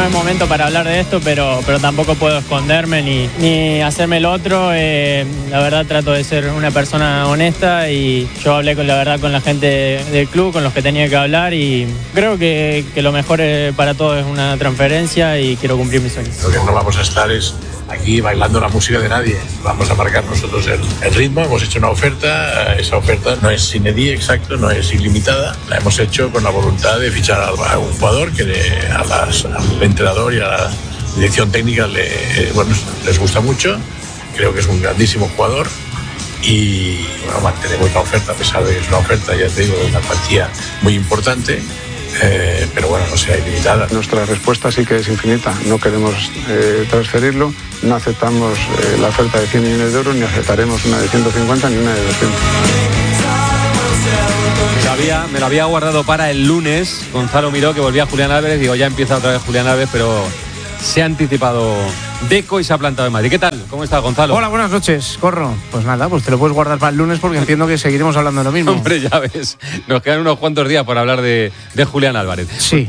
no es momento para hablar de esto, pero tampoco puedo esconderme ni hacerme el otro. La verdad trato de ser una persona honesta y yo hablé con la gente del club, con los que tenía que hablar, y creo que lo mejor para todos es una transferencia y quiero cumplir mis sueños. Lo que no vamos a estar es aquí bailando la música de nadie. Vamos a marcar nosotros el ritmo. Hemos hecho una oferta. Esa oferta no es sine die, exacto, no es ilimitada. La hemos hecho con la voluntad de fichar a un jugador que al entrenador y a la dirección técnica les gusta mucho. Creo que es un grandísimo jugador y bueno, mantenemos la oferta, a pesar de que es una oferta, ya te digo, de una cuantía muy importante. Pero bueno, no sea ilimitada. Nuestra respuesta sí que es infinita. No queremos transferirlo, no aceptamos la oferta de 100 millones de euros, ni aceptaremos una de 150 ni una de 200. Me lo había guardado para el lunes. Gonzalo miró que volvía Julián Álvarez. Digo, ya empieza otra vez Julián Álvarez, pero se ha anticipado Deco y se ha plantado en Madrid. ¿Qué tal? ¿Cómo estás, Gonzalo? Hola, buenas noches, Corro. Pues nada, pues te lo puedes guardar para el lunes porque entiendo que seguiremos hablando de lo mismo. Hombre, ya ves, nos quedan unos cuantos días por hablar de Julián Álvarez. Sí,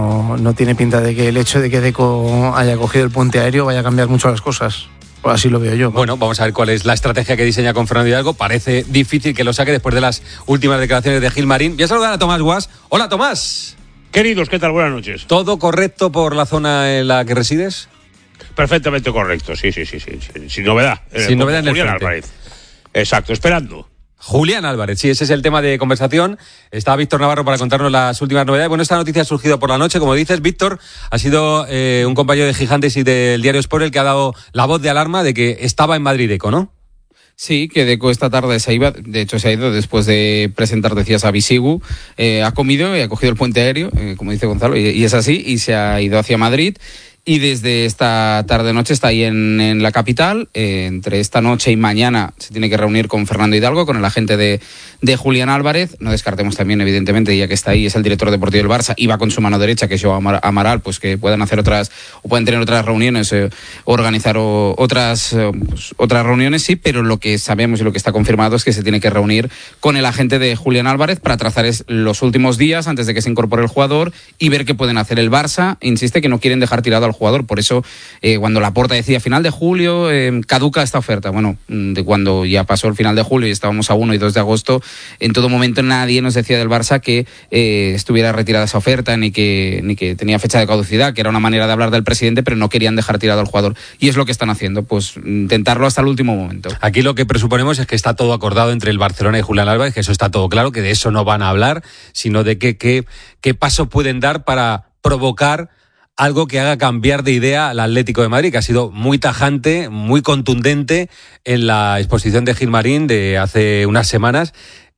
no tiene pinta de que el hecho de que Deco haya cogido el puente aéreo vaya a cambiar mucho las cosas. Pues así lo veo yo. Bueno, vamos a ver cuál es la estrategia que diseña con Fernando Hidalgo. Parece difícil que lo saque después de las últimas declaraciones de Gilmarín. Voy a saludar a Tomás Guas. Hola, Tomás. Queridos, ¿qué tal? Buenas noches. ¿Todo correcto por la zona en la que resides? Perfectamente correcto, sí. Sin novedad. Sin novedad en el Julián frente. Álvarez. Exacto, esperando. Julián Álvarez, sí, ese es el tema de conversación. Está Víctor Navarro para contarnos las últimas novedades. Bueno, esta noticia ha surgido por la noche, como dices, Víctor. Ha sido un compañero de Gigantes y del diario Sport el que ha dado la voz de alarma de que estaba en Madrid Deco, ¿no? Sí, que Deco esta tarde se iba, de hecho se ha ido después de presentar, decías, a Bisigu, ha comido y ha cogido el puente aéreo, como dice Gonzalo, y es así, y se ha ido hacia Madrid. Y desde esta tarde-noche está ahí en la capital. Entre esta noche y mañana se tiene que reunir con Fernando Hidalgo, con el agente de Julián Álvarez. No descartemos también, evidentemente, ya que está ahí, es el director deportivo del Barça y va con su mano derecha, que es Joao Amaral, pues que puedan hacer pueden tener otras reuniones, organizar otras reuniones, sí, pero lo que sabemos y lo que está confirmado es que se tiene que reunir con el agente de Julián Álvarez para trazar los últimos días antes de que se incorpore el jugador y ver qué pueden hacer. El Barça insiste que no quieren dejar tirado al jugador, por eso cuando Laporta decía final de julio caduca esta oferta, bueno, de cuando ya pasó el final de julio y estábamos a 1 y 2 de agosto, en todo momento nadie nos decía del Barça que estuviera retirada esa oferta ni que tenía fecha de caducidad, que era una manera de hablar del presidente, pero no querían dejar tirado al jugador, y es lo que están haciendo, pues intentarlo hasta el último momento. Aquí lo que presuponemos es que está todo acordado entre el Barcelona y Julián Álvarez, que eso está todo claro, que de eso no van a hablar, sino de qué paso pueden dar para provocar algo que haga cambiar de idea al Atlético de Madrid, que ha sido muy tajante, muy contundente en la exposición de Gilmarín de hace unas semanas.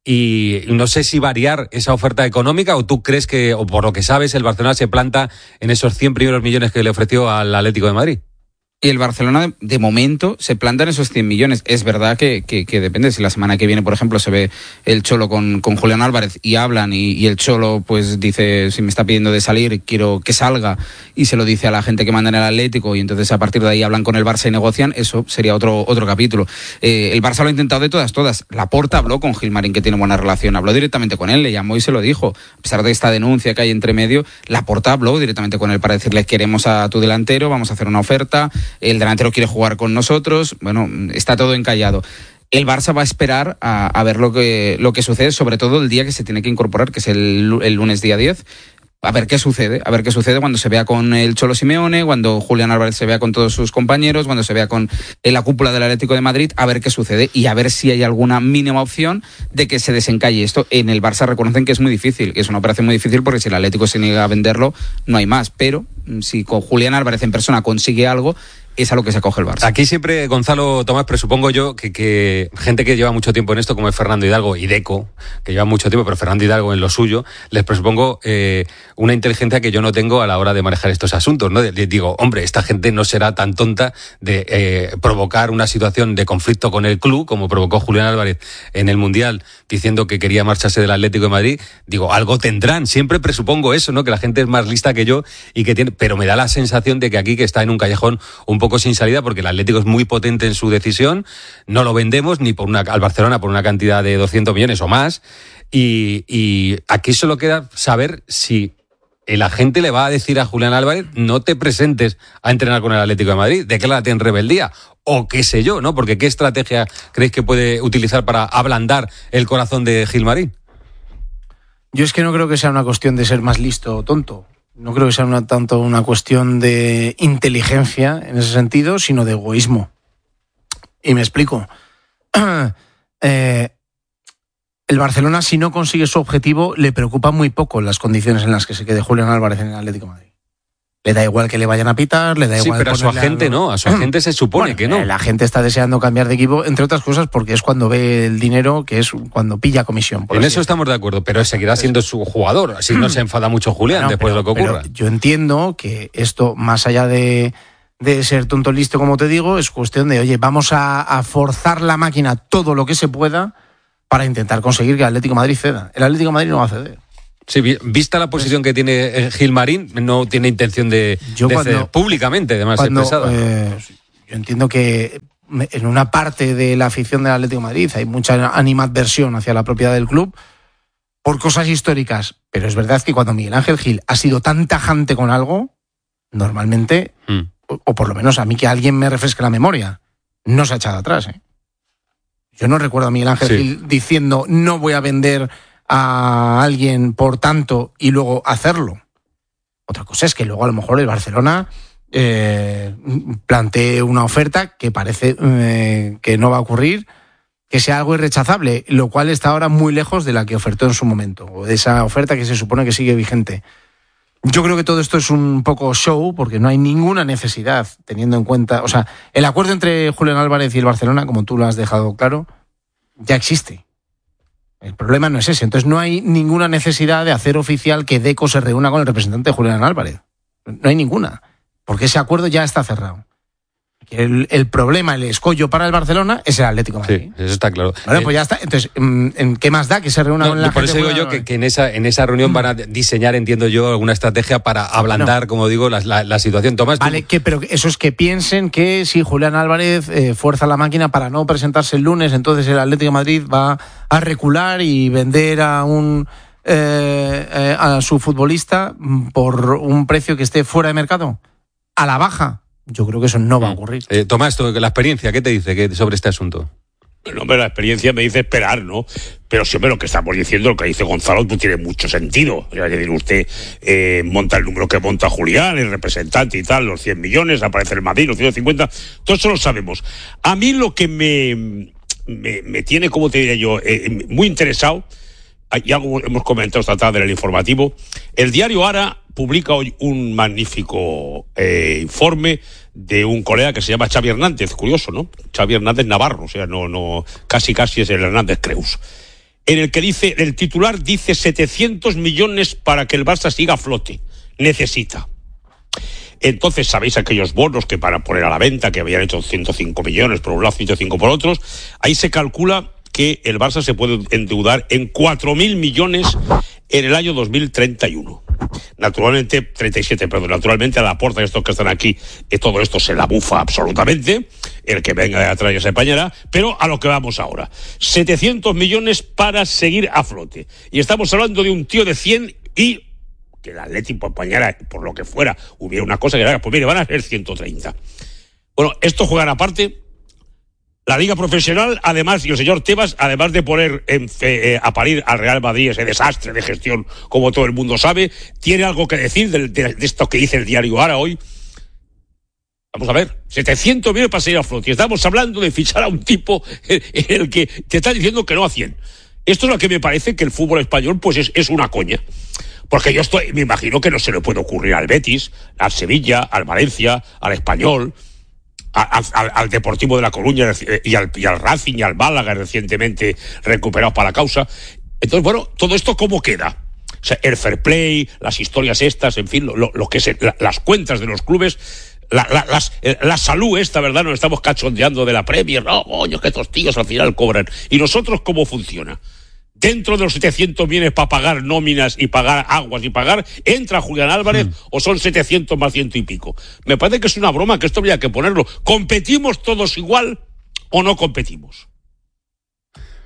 Y no sé si variar esa oferta económica, o tú crees que, o por lo que sabes, el Barcelona se planta en esos 100 primeros millones que le ofreció al Atlético de Madrid. Y el Barcelona, de momento, se planta en esos 100 millones. Es verdad que depende. Si la semana que viene, por ejemplo, se ve el Cholo con Julián Álvarez y hablan y el Cholo pues dice, si me está pidiendo de salir, quiero que salga, y se lo dice a la gente que manda en el Atlético, y entonces a partir de ahí hablan con el Barça y negocian, eso sería otro capítulo. El Barça lo ha intentado de todas. Laporta habló con Gilmarín, que tiene buena relación, habló directamente con él, le llamó y se lo dijo. A pesar de esta denuncia que hay entre medio, Laporta habló directamente con él para decirle, queremos a tu delantero, vamos a hacer una oferta, el delantero quiere jugar con nosotros. Bueno, está todo encallado. El Barça va a esperar a ver lo que sucede, sobre todo el día que se tiene que incorporar, que es el lunes día 10. A ver qué sucede cuando se vea con el Cholo Simeone, cuando Julián Álvarez se vea con todos sus compañeros, cuando se vea con la cúpula del Atlético de Madrid, a ver qué sucede y a ver si hay alguna mínima opción de que se desencalle esto. En el Barça reconocen que es muy difícil, que es una operación muy difícil, porque si el Atlético se niega a venderlo, no hay más. Pero si con Julián Álvarez en persona consigue algo, es a lo que se acoge el Barça. Aquí siempre, Gonzalo, Tomás, presupongo yo que gente que lleva mucho tiempo en esto, como es Fernando Hidalgo y Deco, que lleva mucho tiempo, pero Fernando Hidalgo en lo suyo, les presupongo una inteligencia que yo no tengo a la hora de manejar estos asuntos, ¿no? Digo, hombre, esta gente no será tan tonta de provocar una situación de conflicto con el club, como provocó Julián Álvarez en el Mundial, diciendo que quería marcharse del Atlético de Madrid. Digo, algo tendrán, siempre presupongo eso, ¿no? Que la gente es más lista que yo y que tiene, pero me da la sensación de que aquí, que está en un callejón un poco sin salida, porque el Atlético es muy potente en su decisión, no lo vendemos ni al Barcelona por una cantidad de 200 millones o más, y aquí solo queda saber si el agente le va a decir a Julián Álvarez: no te presentes a entrenar con el Atlético de Madrid, declárate en rebeldía, o qué sé yo, ¿no? Porque ¿qué estrategia creéis que puede utilizar para ablandar el corazón de Gilmarín? Yo es que no creo que sea una cuestión de ser más listo o tonto. No creo que sea tanto una cuestión de inteligencia en ese sentido, sino de egoísmo. Y me explico. El Barcelona, si no consigue su objetivo, le preocupa muy poco las condiciones en las que se quede Julián Álvarez en el Atlético de Madrid. Le da igual que le vayan a pitar, le da igual... Sí, pero a su agente no, a su agente se supone que no. La gente está deseando cambiar de equipo, entre otras cosas, porque es cuando ve el dinero, que es cuando pilla comisión. En eso estamos de acuerdo, pero seguirá siendo su jugador, así no se enfada mucho Julián después de lo que ocurra. Yo entiendo que esto, más allá de ser tonto listo, como te digo, es cuestión de, oye, vamos a forzar la máquina todo lo que se pueda para intentar conseguir que el Atlético de Madrid ceda. El Atlético de Madrid no va a ceder. Sí, vista la posición que tiene Gilmarín, no tiene intención de ceder públicamente, además expresada. Yo entiendo que en una parte de la afición del Atlético de Madrid hay mucha animadversión hacia la propiedad del club por cosas históricas, pero es verdad que cuando Miguel Ángel Gil ha sido tan tajante con algo, normalmente, o por lo menos a mí que alguien me refresque la memoria, no se ha echado atrás, ¿eh? Yo no recuerdo a Miguel Ángel Gil diciendo no voy a vender a alguien por tanto y luego hacerlo. Otra cosa es que luego a lo mejor el Barcelona plantee una oferta que parece que no va a ocurrir, que sea algo irrechazable, lo cual está ahora muy lejos de la que ofertó en su momento, o de esa oferta que se supone que sigue vigente. Yo creo que todo esto es un poco show, porque no hay ninguna necesidad, teniendo en cuenta... O sea, el acuerdo entre Julián Álvarez y el Barcelona, como tú lo has dejado claro, ya existe. El problema no es ese. Entonces no hay ninguna necesidad de hacer oficial que Deco se reúna con el representante de Julián Álvarez. No hay ninguna, porque ese acuerdo ya está cerrado. El problema, el escollo para el Barcelona es el Atlético de Madrid. Sí, eso está claro. Bueno, pues ya está. Entonces, ¿qué más da que se reúna con la gente? Por eso digo yo que en esa reunión van a diseñar, entiendo yo, alguna estrategia para ablandar, como digo, la situación. Tomás, vale, pero eso es que piensen que si Julián Álvarez fuerza la máquina para no presentarse el lunes, entonces el Atlético de Madrid va a recular y vender a su futbolista por un precio que esté fuera de mercado, a la baja. Yo creo que eso no va a ocurrir. Tomás, la experiencia, ¿qué te dice sobre este asunto? No, pero la experiencia me dice esperar, ¿no? Pero siempre lo que estamos diciendo, lo que dice Gonzalo, pues tiene mucho sentido. O sea, es decir, usted monta el número que monta Julián, el representante y tal, los 100 millones, aparece el Madrid, los 150, todo eso lo sabemos. A mí lo que me tiene, como te diría yo, muy interesado, ya hemos comentado esta tarde en el informativo, el diario Ara publica hoy un magnífico informe de un colega que se llama Xavi Hernández, curioso, ¿no? Xavi Hernández Navarro, o sea, no casi es el Hernández Creus, en el que dice, el titular dice 700 millones para que el Barça siga a flote, necesita. Entonces, ¿sabéis aquellos bonos que para poner a la venta, que habían hecho 105 millones por un lado, 105 por otros? Ahí se calcula que el Barça se puede endeudar en 4.000 millones en el año 2031. Naturalmente, 37, perdón, naturalmente a la puerta de estos que están aquí, todo esto se la bufa absolutamente, el que venga de atrás ya se apañará, pero a lo que vamos ahora, 700 millones para seguir a flote. Y estamos hablando de un tío de 100 y que el Atlético apañara, por lo que fuera, hubiera una cosa que era, pues mire, van a ser 130. Bueno, esto juegan aparte. La Liga Profesional, además, y el señor Tebas, además de poner a parir al Real Madrid ese desastre de gestión, como todo el mundo sabe, tiene algo que decir de esto que dice el diario Ara hoy. Vamos a ver, 700 millones para seguir a flote. Estamos hablando de fichar a un tipo en el que te está diciendo que no a 100. Esto es lo que me parece que el fútbol español pues es una coña. Porque yo me imagino que no se le puede ocurrir al Betis, al Sevilla, al Valencia, al Español, al Deportivo de La Coruña y al Racing y al Málaga recientemente recuperados para la causa. Entonces, bueno, todo esto ¿cómo queda? O sea, el fair play, las historias estas, en fin, lo que es las cuentas de los clubes, la salud esta, ¿verdad? Nos estamos cachondeando de la Premier, no, coño, que estos tíos al final cobran. ¿Y nosotros cómo funciona? Dentro de los 700 millones para pagar nóminas y pagar aguas y pagar, ¿entra Julián Álvarez o son 700 más 100 y pico? Me parece que es una broma, que esto habría que ponerlo. ¿Competimos todos igual o no competimos?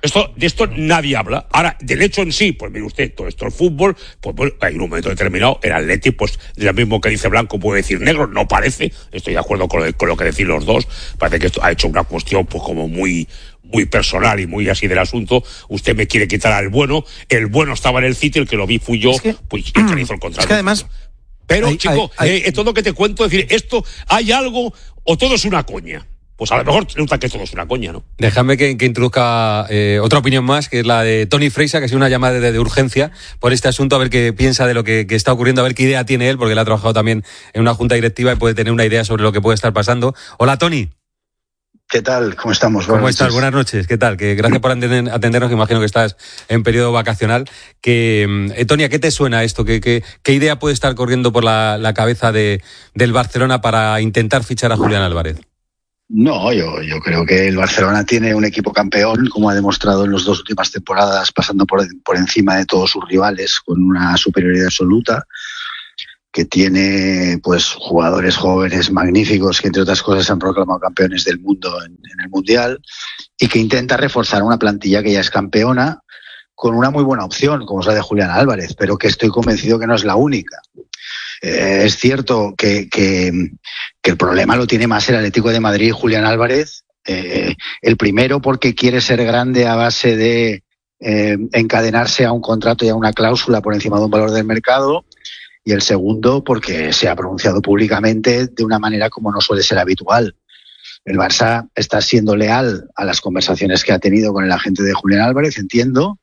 De esto nadie habla. Ahora, del hecho en sí, pues mire usted, todo esto el fútbol, pues bueno, hay un momento determinado, el Atleti, pues lo mismo que dice blanco puede decir negro, no parece, estoy de acuerdo con lo que decís los dos, parece que esto ha hecho una cuestión pues como muy personal y muy así del asunto. Usted me quiere quitar al bueno, el bueno estaba en el City, el que lo vi fui yo, pues el que hizo el contrato. Es que además... Pero, chico, esto es lo que te cuento, es decir, esto, ¿hay algo o todo es una coña? Pues a lo mejor resulta que todo es una coña, ¿no? Déjame que introduzca otra opinión más, que es la de Tony Freixa, que ha sido una llamada de urgencia por este asunto, a ver qué piensa de lo que está ocurriendo, a ver qué idea tiene él, porque él ha trabajado también en una junta directiva y puede tener una idea sobre lo que puede estar pasando. Hola, Tony. ¿Qué tal? ¿Cómo estamos? ¿Cómo estás? Buenas noches. ¿Qué tal? Que gracias por atendernos, que imagino que estás en periodo vacacional. Tony, ¿a qué te suena esto? ¿Qué idea puede estar corriendo por la cabeza del Barcelona para intentar fichar a Julián Álvarez? No, yo creo que el Barcelona tiene un equipo campeón, como ha demostrado en las 2 últimas temporadas, pasando por encima de todos sus rivales, con una superioridad absoluta, que tiene pues jugadores jóvenes magníficos que entre otras cosas se han proclamado campeones del mundo en el Mundial, y que intenta reforzar una plantilla que ya es campeona con una muy buena opción, como es la de Julián Álvarez, pero que estoy convencido que no es la única. Es cierto que el problema lo tiene más el Atlético de Madrid y Julián Álvarez. El primero porque quiere ser grande a base de encadenarse a un contrato y a una cláusula por encima de un valor del mercado, y el segundo porque se ha pronunciado públicamente de una manera como no suele ser habitual. El Barça está siendo leal a las conversaciones que ha tenido con el agente de Julián Álvarez, entiendo,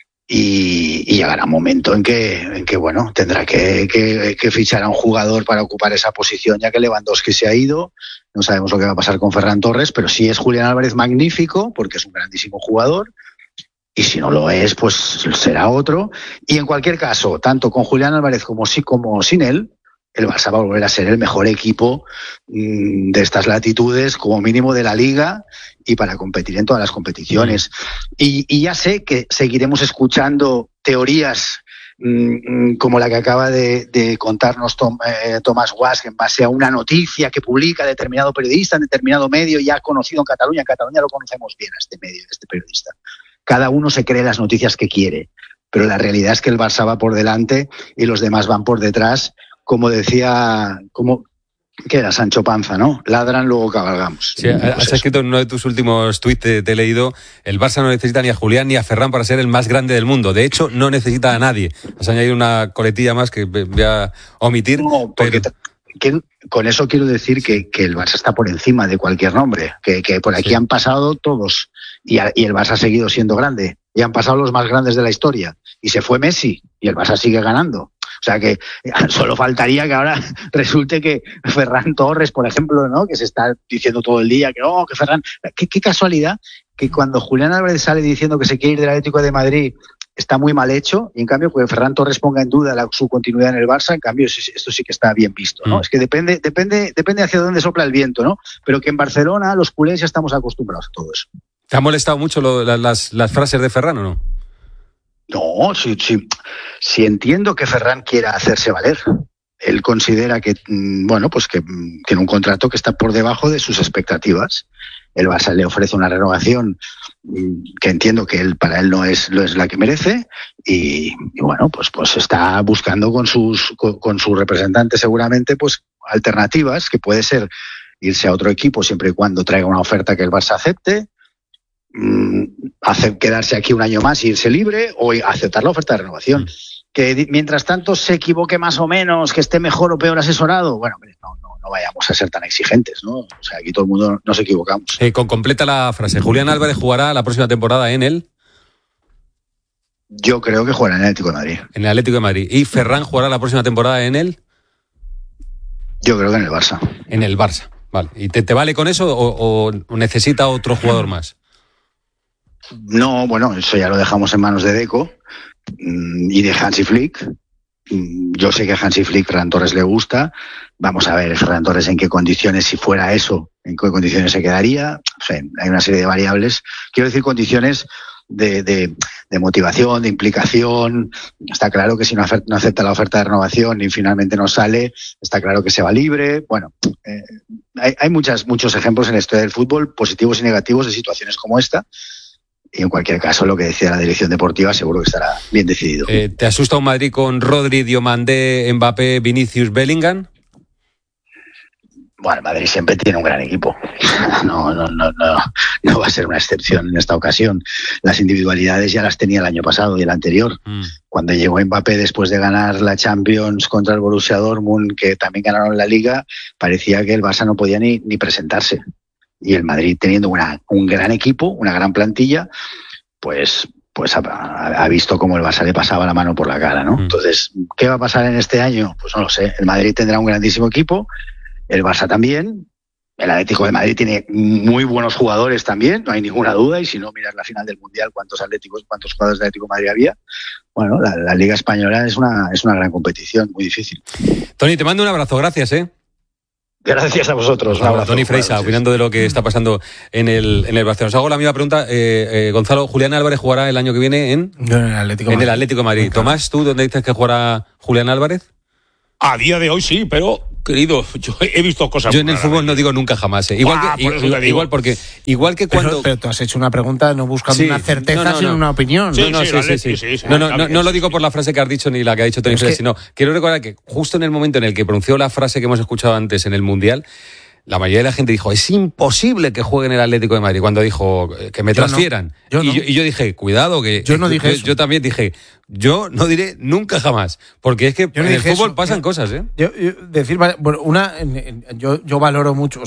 y llegará un momento en que bueno, tendrá que fichar a un jugador para ocupar esa posición, ya que Lewandowski se ha ido. No sabemos lo que va a pasar con Ferran Torres, pero si es Julián Álvarez, magnífico, porque es un grandísimo jugador. Y si no lo es, pues será otro. Y en cualquier caso, tanto con Julián Álvarez como sin él, el Barça va a volver a ser el mejor equipo de estas latitudes, como mínimo de la Liga, y para competir en todas las competiciones. Y ya sé que seguiremos escuchando teorías como la que acaba de contarnos Tomás Guas, en base a una noticia que publica determinado periodista en determinado medio ya conocido en Cataluña. En Cataluña lo conocemos bien a este medio, a este periodista. Cada uno se cree las noticias que quiere, pero la realidad es que el Barça va por delante y los demás van por detrás, como decía, que era Sancho Panza, ¿no? Ladran, luego cabalgamos. Sí, has escrito en uno de tus últimos tuits, te he leído, el Barça no necesita ni a Julián ni a Ferran para ser el más grande del mundo. De hecho, no necesita a nadie. Has añadido una coletilla más que voy a omitir. No, porque con eso quiero decir que el Barça está por encima de cualquier nombre, que por aquí han pasado todos y el Barça ha seguido siendo grande, y han pasado los más grandes de la historia, y se fue Messi y el Barça sigue ganando. O sea que solo faltaría que ahora resulte que Ferran Torres, por ejemplo, ¿no?, que se está diciendo todo el día que Ferran... Qué casualidad que cuando Julián Álvarez sale diciendo que se quiere ir del Atlético de Madrid está muy mal hecho, y en cambio que Ferran Torres ponga en duda su continuidad en el Barça, en cambio esto sí que está bien visto, ¿no? Es que depende hacia dónde sopla el viento, ¿no? Pero que en Barcelona los culés ya estamos acostumbrados a todo eso. ¿Te ha molestado mucho las frases de Ferran o no? No, sí entiendo que Ferran quiera hacerse valer. Él considera que, bueno, pues que tiene un contrato que está por debajo de sus expectativas. El Barça le ofrece una renovación que entiendo que para él no es la que merece, y bueno, pues está buscando con su representante seguramente pues alternativas, que puede ser irse a otro equipo siempre y cuando traiga una oferta que el Barça acepte, quedarse aquí un año más e irse libre, o aceptar la oferta de renovación. Que mientras tanto se equivoque más o menos, que esté mejor o peor asesorado, bueno, no vayamos a ser tan exigentes, ¿no? O sea, aquí todo el mundo nos equivocamos. Completa la frase. ¿Julián Álvarez jugará la próxima temporada en él? Yo creo que jugará en el Atlético de Madrid. En el Atlético de Madrid. ¿Y Ferran jugará la próxima temporada en él? Yo creo que en el Barça. En el Barça, vale. ¿Y te vale con eso o necesita otro jugador más? No, bueno, eso ya lo dejamos en manos de Deco y de Hansi Flick. Yo sé que a Hansi Flick Ferran Torres le gusta. Vamos a ver Ferran Torres en qué condiciones, si fuera eso, en qué condiciones se quedaría. O sea, hay una serie de variables. Quiero decir, condiciones de motivación, de implicación. Está claro que si no acepta la oferta de renovación y finalmente no sale, está claro que se va libre. Bueno, hay muchos ejemplos en la historia del fútbol, positivos y negativos, de situaciones como esta. Y en cualquier caso, lo que decía la dirección deportiva seguro que estará bien decidido. ¿Te asusta un Madrid con Rodri, Diomandé, Mbappé, Vinicius, Bellingham? Bueno, Madrid siempre tiene un gran equipo. No va a ser una excepción en esta ocasión. Las individualidades ya las tenía el año pasado y el anterior. Cuando llegó Mbappé después de ganar la Champions contra el Borussia Dortmund, que también ganaron la Liga, parecía que el Barça no podía ni presentarse. Y el Madrid, teniendo un gran equipo, una gran plantilla, pues ha visto cómo el Barça le pasaba la mano por la cara, ¿no? Entonces, ¿qué va a pasar en este año? Pues no lo sé. El Madrid tendrá un grandísimo equipo, el Barça también, el Atlético de Madrid tiene muy buenos jugadores también, no hay ninguna duda, y si no miras la final del Mundial, cuántos jugadores de Atlético de Madrid había. Bueno, la Liga Española es una gran competición, muy difícil. Toni, te mando un abrazo, gracias, Gracias a vosotros. Un abrazo. Toni Freisa, opinando de lo que está pasando en el Barcelona. Os hago la misma pregunta. Gonzalo, Julián Álvarez jugará el año que viene en el Atlético de Madrid. Tomás, ¿tú dónde dices que jugará Julián Álvarez? A día de hoy sí, pero, querido, yo he visto cosas. Yo en el fútbol no digo nunca jamás. Igual que cuando. Pero tú has hecho una pregunta no buscando una certeza, sino una opinión. Sí. No lo digo por la frase que has dicho ni la que ha dicho Toni Freisa, sino quiero recordar que justo en el momento en el que pronunció la frase que hemos escuchado antes en el Mundial, la mayoría de la gente dijo, es imposible que juegue en el Atlético de Madrid, cuando dijo que me transfieran. Y yo dije, cuidado, que yo no dije eso. Yo también dije, yo no diré nunca jamás, porque es que en el fútbol pasan cosas, Yo valoro mucho,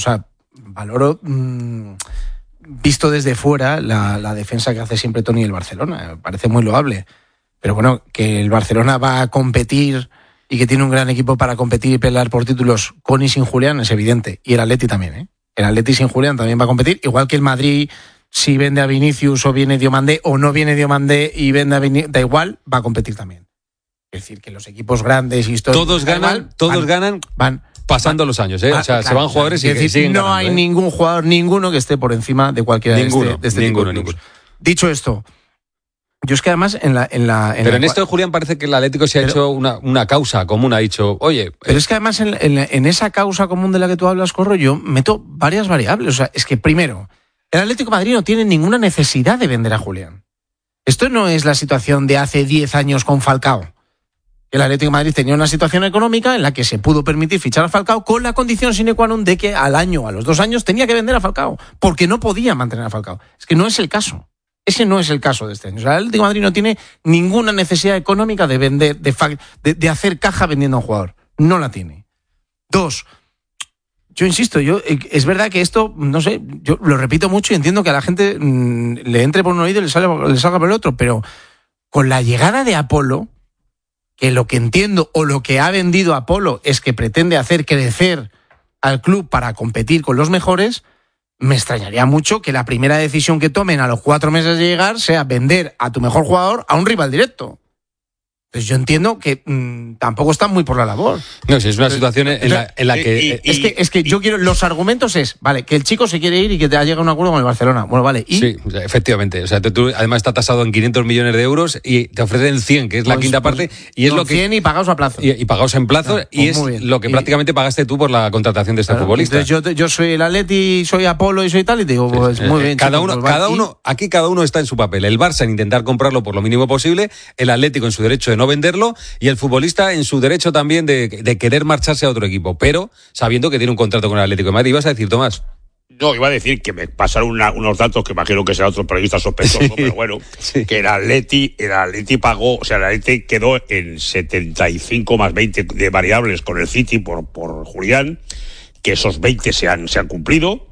visto desde fuera la defensa que hace siempre Toni del Barcelona, me parece muy loable. Pero bueno, que el Barcelona va a competir y que tiene un gran equipo para competir y pelear por títulos con y sin Julián es evidente. Y el Atleti también, El Atleti sin Julián también va a competir, igual que el Madrid, si vende a Vinicius o viene Diomandé o no viene Diomandé y vende a Vinicius, da igual, va a competir también. Es decir, que los equipos grandes históricos todos ganan pasando los años, se van jugadores y siguen no ganando, hay ningún jugador, ninguno que esté por encima de cualquiera de este tipo de clubes. Dicho esto, yo es que además Pero en esto de Julián parece que el Atlético se ha hecho una causa común, ha dicho, oye... Pero es que además en esa causa común de la que tú hablas, Corro, yo meto varias variables. O sea, es que primero, el Atlético de Madrid no tiene ninguna necesidad de vender a Julián. Esto no es la situación de hace 10 años con Falcao. El Atlético de Madrid tenía una situación económica en la que se pudo permitir fichar a Falcao con la condición sine qua non de que al año, a los 2 años, tenía que vender a Falcao, porque no podía mantener a Falcao. Es que no es el caso. Ese no es el caso de este año. O sea, el Atlético de Madrid no tiene ninguna necesidad económica de vender, de hacer caja vendiendo a un jugador. No la tiene. 2, yo insisto, es verdad que esto, no sé, yo lo repito mucho y entiendo que a la gente le entre por un oído y le salga por el otro, pero con la llegada de Apolo, que lo que entiendo o lo que ha vendido Apolo es que pretende hacer crecer al club para competir con los mejores, me extrañaría mucho que la primera decisión que tomen a los 4 meses de llegar sea vender a tu mejor jugador a un rival directo. Pues yo entiendo que tampoco están muy por la labor. No, si es una situación en la que... Es que yo quiero... Los argumentos es, vale, que el chico se quiere ir y que te ha llegado a un acuerdo con el Barcelona. Bueno, vale, ¿y? Sí, efectivamente. O sea, tú además está tasado en 500 millones de euros y te ofrecen 100, que es la quinta parte. Y es lo que 100 y pagados a plazo. Y pagados en plazo, y es lo que prácticamente pagaste tú por la contratación de este futbolista. Entonces yo soy el Atleti, soy Apolo y soy tal, y te digo, pues muy bien. Cada uno está en su papel. El Barça en intentar comprarlo por lo mínimo posible, el Atlético en su derecho de no venderlo, y el futbolista en su derecho también de querer marcharse a otro equipo, pero sabiendo que tiene un contrato con el Atlético de Madrid. ¿Ibas a decir, Tomás? No, iba a decir que me pasaron unos datos que imagino que será otro periodista sospechoso, pero bueno, que el Atleti pagó, o sea, el Atleti quedó en 75 más 20 de variables con el City por Julián, que esos 20 se han cumplido,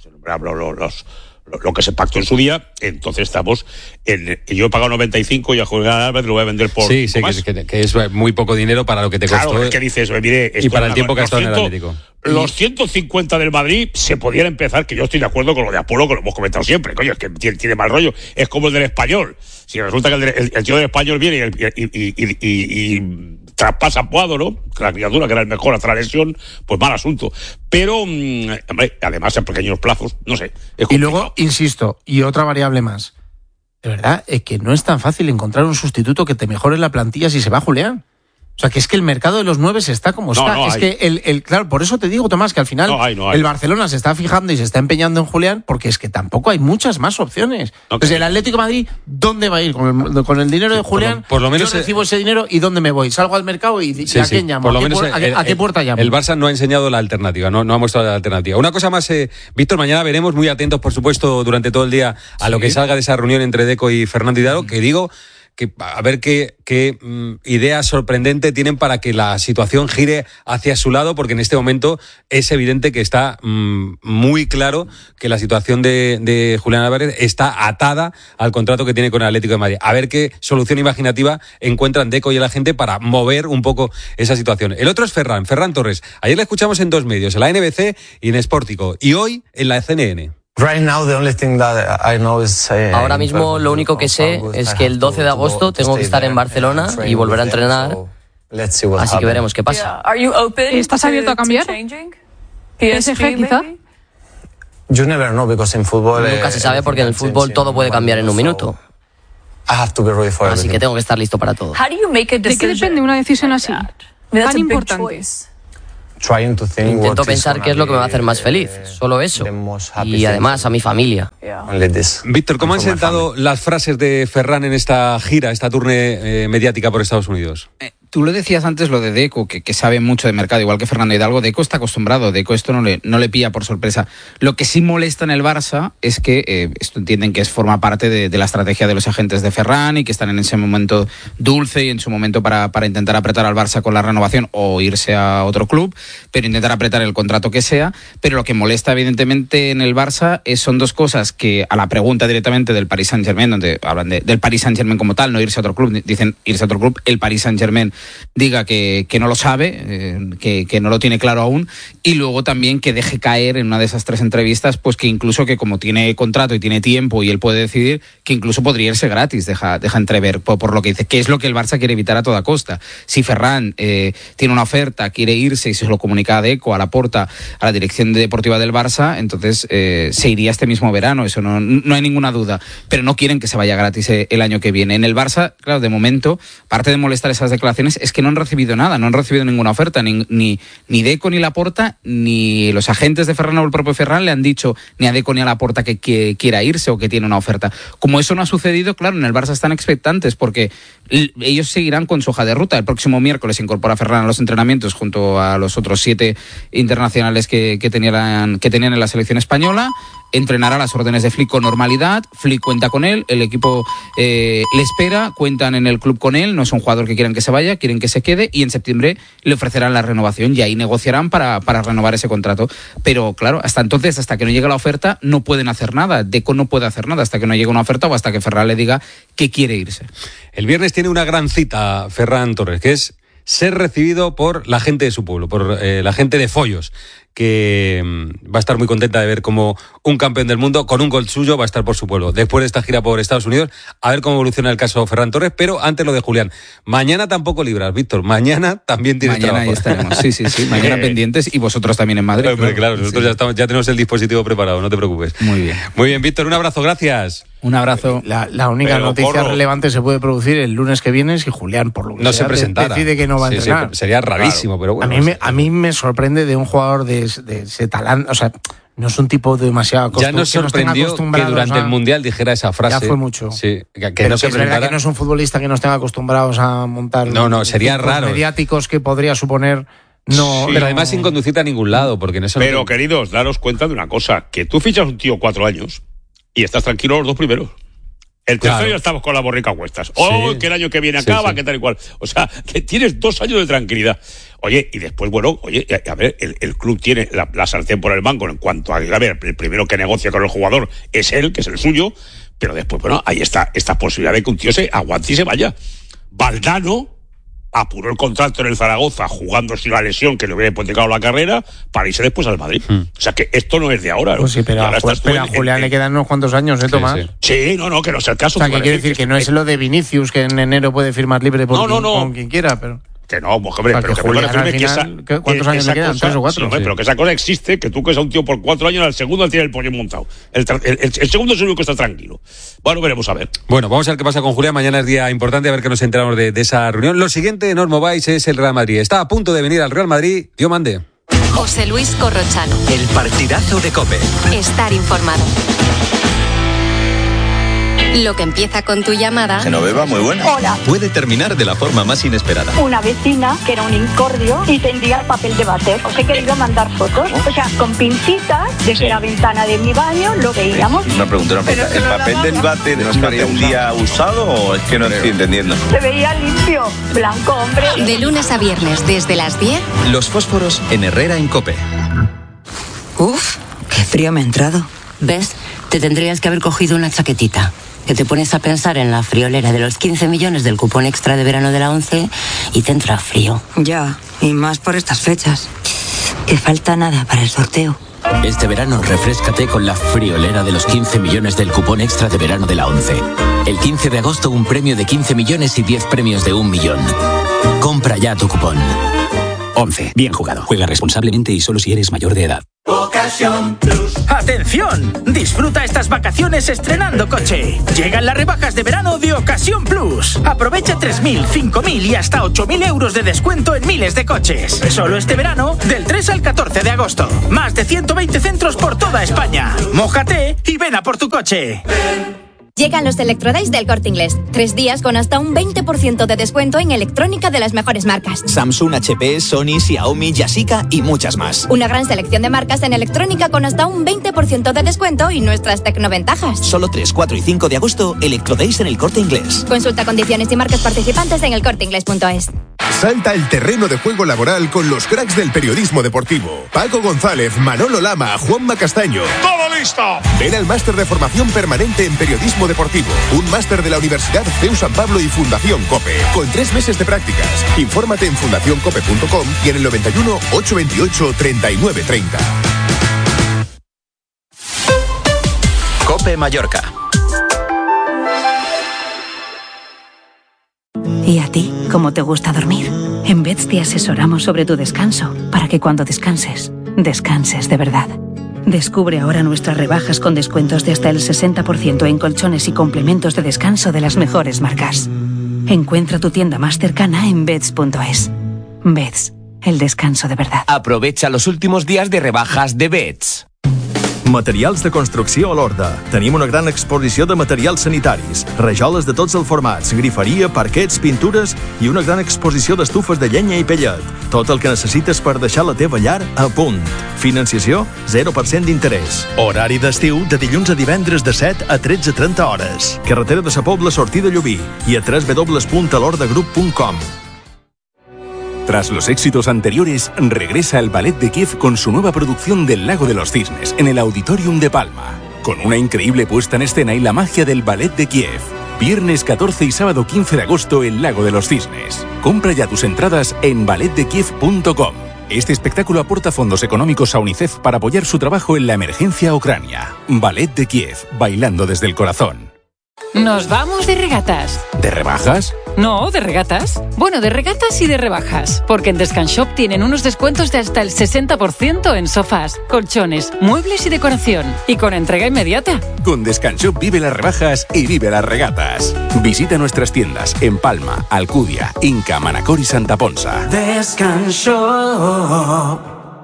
lo que se pactó en su día. Entonces estamos yo he pagado 95 y a Julián Álvarez lo voy a vender por más. Que es muy poco dinero para lo que te costó. Claro, es que dices, mire, y para el tiempo que ha estado en el Atlético. Los 150 del Madrid se podían empezar, que yo estoy de acuerdo con lo de Apolo, que lo hemos comentado siempre, coño, es que tiene mal rollo, es como el del Español. Si resulta que el tío del Español viene y traspasa a Puado, ¿no? La criatura que era el mejor hasta la lesión, pues mal asunto. Pero, hombre, además en pequeños plazos, no sé. Y luego, insisto, y otra variable más. De verdad, es que no es tan fácil encontrar un sustituto que te mejore la plantilla si se va Julián. O sea, que es que el mercado de los 9 está como está. No es hay. que claro, por eso te digo, Tomás, que al final No hay. el Barcelona se está fijando y se está empeñando en Julián, porque es que tampoco hay muchas más opciones. Entonces, el Atlético de Madrid, ¿dónde va a ir? Con el dinero de Julián, por lo menos yo recibo ese dinero y ¿dónde me voy? Salgo al mercado y ¿a quién llamo? Por lo menos ¿A qué puerta llamo? El Barça no ha enseñado la alternativa, no ha mostrado la alternativa. Una cosa más, Víctor, mañana veremos, muy atentos, por supuesto, durante todo el día a lo que salga de esa reunión entre Deco y Fernando Hidalgo, que digo que a ver qué idea sorprendente tienen para que la situación gire hacia su lado, porque en este momento es evidente que está muy claro que la situación de Julián Álvarez está atada al contrato que tiene con el Atlético de Madrid. A ver qué solución imaginativa encuentran Deco y la gente para mover un poco esa situación. El otro es Ferran Torres. Ayer le escuchamos en 2 medios, en la NBC y en Sportico, y hoy en la CNN. Ahora mismo lo único que sé es que el 12 de agosto tengo que estar en Barcelona y volver a entrenar, así que veremos qué pasa. ¿Estás abierto a cambiar? PSG quizá. Nunca se sabe porque en el fútbol todo puede cambiar en un minuto, así que tengo que estar listo para todo. ¿De qué depende una decisión así, tan importante? Intento pensar qué es lo que me va a hacer más feliz, solo eso, y además a mi familia. Víctor, ¿cómo han sentado las frases de Ferran en esta gira, esta tournée mediática por Estados Unidos? Tú lo decías antes, lo de Deco, que sabe mucho de mercado, igual que Fernando Hidalgo. Deco está acostumbrado, Deco esto no le pilla por sorpresa. Lo que sí molesta en el Barça es que esto entienden que forma parte de la estrategia de los agentes de Ferran y que están en ese momento dulce y en su momento para intentar apretar al Barça con la renovación o irse a otro club, pero intentar apretar el contrato que sea. Pero lo que molesta evidentemente en el Barça son 2 cosas, que a la pregunta directamente del Paris Saint-Germain, donde hablan del Paris Saint-Germain como tal, no irse a otro club, dicen irse a otro club, el Paris Saint-Germain diga que no lo sabe, que no lo tiene claro aún, y luego también que deje caer en una de esas 3 entrevistas, pues que incluso que como tiene contrato y tiene tiempo y él puede decidir, que incluso podría irse gratis, deja entrever por lo que dice, que es lo que el Barça quiere evitar a toda costa. Si Ferran tiene una oferta, quiere irse y se lo comunica a Deco, a Laporta, a la dirección deportiva del Barça, entonces se iría este mismo verano, eso no hay ninguna duda, pero no quieren que se vaya gratis el año que viene. En el Barça, claro, de momento, parte de molestar esas declaraciones es que no han recibido nada, no han recibido ninguna oferta, ni Deco ni Laporta, ni los agentes de Ferran o el propio Ferran le han dicho ni a Deco ni a Laporta que quiera irse o que tiene una oferta. Como eso no ha sucedido, claro, en el Barça están expectantes porque ellos seguirán con su hoja de ruta. El próximo miércoles se incorpora Ferran a los entrenamientos junto a los otros 7 internacionales que tenían en la selección española. Entrenará a las órdenes de Flick con normalidad. Flick cuenta con él, el equipo le espera, cuentan en el club con él, no es un jugador que quieran que se vaya, quieren que se quede, y en septiembre le ofrecerán la renovación y ahí negociarán para renovar ese contrato. Pero claro, hasta entonces, hasta que no llegue la oferta, no pueden hacer nada. Deco no puede hacer nada hasta que no llegue una oferta o hasta que Ferran le diga que quiere irse. El viernes tiene una gran cita Ferran Torres, que es ser recibido por la gente de su pueblo, por la gente de Follos, que va a estar muy contenta de ver cómo un campeón del mundo con un gol suyo va a estar por su pueblo. Después de esta gira por Estados Unidos, a ver cómo evoluciona el caso Ferran Torres, pero antes lo de Julián. Mañana tampoco libras, Víctor, mañana también tienes trabajo. Mañana estaremos, sí, mañana pendientes, y vosotros también en Madrid. Hombre, claro, nosotros ya tenemos el dispositivo preparado, no te preocupes. Muy bien, Víctor, un abrazo, gracias. Un abrazo. La única noticia relevante se puede producir el lunes que viene si Julián, por lo que no sea, se presentara, decide que no va a entrenar. Sí, sería rarísimo, pero bueno. A mí me sorprende de un jugador de ese talento, o sea, no es un tipo demasiado acostumbrado. Ya nos sorprendió que durante el Mundial dijera esa frase. Ya fue mucho. Sí, pero no es verdad que no es un futbolista que no estén acostumbrados a montar. No, sería raro. Mediáticos que podría suponer. No, pero además sin conducirte a ningún lado, porque en eso. Pero queridos, daros cuenta de una cosa, que tú fichas un tío 4 años y estás tranquilo los 2 primeros. El tercero ya estamos con la borrica a cuestas. Que el año que viene acaba, que tal y cual. O sea, que tienes 2 años de tranquilidad. Oye, y después, a ver, el club tiene la sartén por el mango en cuanto a ver, el primero que negocia con el jugador es él, que es el suyo, pero después, ahí está esta posibilidad de que un tío se aguante y se vaya. Valdano apuró el contrato en el Zaragoza jugando sin la lesión que le hubiera hipotecado la carrera para irse después al Madrid. O sea que esto no es de ahora, ¿no? Pues sí, pero a Julián le quedan unos cuantos años, Tomás. Sí, no, que no sea el caso. O sea, que quiere decir que no es lo de Vinicius, que en enero puede firmar libre con quien quiera, pero... Que no, hombre, pero que Julián, me refiero final, ¿cuántos años le quedan? ¿3 o 4? Sí, hombre, pero que esa cosa existe, que tú que es a un tío por 4 años, al segundo tiene el pollo montado. El segundo es el único que está tranquilo. Bueno, veremos a ver. Bueno, vamos a ver qué pasa con Julián. Mañana es día importante, a ver que nos enteramos de esa reunión. Lo siguiente, Normo Vais, es el Real Madrid. Está a punto de venir al Real Madrid. Dios mande. José Luis Corrochano. El partidazo de COPE. Estar informado. Lo que empieza con tu llamada. Genoveva, muy buena. Hola. Puede terminar de la forma más inesperada. Una vecina que era un incordio y tendía el papel de váter. Os he querido mandar fotos. O sea, con pincitas, desde la ventana de mi baño lo veíamos. Una pregunta. ¿El papel del váter no estaría un día usado o es que no estoy entendiendo? Se veía limpio, blanco, hombre. De lunes a viernes, desde las 10. Los fósforos en Herrera en COPE. Uf, qué frío me ha entrado. ¿Ves? Te tendrías que haber cogido una chaquetita. Que te pones a pensar en la friolera de los 15 millones del cupón extra de verano de la 11 y te entra frío. Ya, y más por estas fechas. Que falta nada para el sorteo. Este verano refréscate con la friolera de los 15 millones del cupón extra de verano de la 11. El 15 de agosto un premio de 15 millones y 10 premios de 1 millón. Compra ya tu cupón. 11. Bien jugado. Juega responsablemente y solo si eres mayor de edad. Ocasión Plus. ¡Atención! Disfruta estas vacaciones estrenando coche. Llegan las rebajas de verano de Ocasión Plus. Aprovecha 3.000, 5.000 y hasta 8.000 euros de descuento en miles de coches. Solo este verano, del 3 al 14 de agosto. Más de 120 centros por toda España. Mójate y ven a por tu coche. Llegan los Electrodays del Corte Inglés. 3 días con hasta un 20% de descuento en electrónica de las mejores marcas. Samsung, HP, Sony, Xiaomi, Yashica y muchas más. Una gran selección de marcas en electrónica con hasta un 20% de descuento y nuestras tecnoventajas. Solo 3, 4 y 5 de agosto, Electrodays en el Corte Inglés. Consulta condiciones y marcas participantes en elcorteinglés.es. Salta al terreno de juego laboral con los cracks del periodismo deportivo. Paco González, Manolo Lama, Juanma Castaño. ¡Todo listo! Ven al máster de formación permanente en periodismo deportivo. Un máster de la Universidad CEU San Pablo y Fundación COPE. Con 3 meses de prácticas. Infórmate en fundacioncope.com y en el 91 828 3930. COPE Mallorca. ¿Y a ti? ¿Cómo te gusta dormir? En Beds te asesoramos sobre tu descanso, para que cuando descanses, descanses de verdad. Descubre ahora nuestras rebajas con descuentos de hasta el 60% en colchones y complementos de descanso de las mejores marcas. Encuentra tu tienda más cercana en Beds.es. Beds, el descanso de verdad. Aprovecha los últimos días de rebajas de Beds. Materials de construcció a l'Horta. Tenim una gran exposició de materials sanitaris, rajoles de tots els formats, griferia, parquets, pintures i una gran exposició d'estufes de llenya i pellet. Tot el que necessites per deixar la teva llar a punt. Financiació 0% d'interès. Horari d'estiu de dilluns a divendres de 7 a 13:30 hores. Carretera de Sa Pobla, sortida Llubí i a www.alhordagroup.com. Tras los éxitos anteriores, regresa el Ballet de Kiev con su nueva producción del Lago de los Cisnes en el Auditorium de Palma. Con una increíble puesta en escena y la magia del Ballet de Kiev. Viernes 14 y sábado 15 de agosto, el Lago de los Cisnes. Compra ya tus entradas en balletdekiev.com. Este espectáculo aporta fondos económicos a UNICEF para apoyar su trabajo en la emergencia ucrania. Ballet de Kiev, bailando desde el corazón. Nos vamos de regatas. ¿De rebajas? No, de regatas. Bueno, de regatas y de rebajas. Porque en Descanshop tienen unos descuentos de hasta el 60% en sofás, colchones, muebles y decoración. Y con entrega inmediata. Con Descanshop vive las rebajas y vive las regatas. Visita nuestras tiendas en Palma, Alcudia, Inca, Manacor y Santa Ponsa. Descanshop.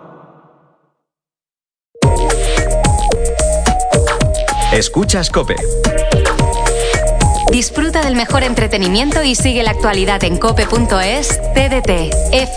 Escuchas COPE. Disfruta del mejor entretenimiento y sigue la actualidad en cope.es, TDT,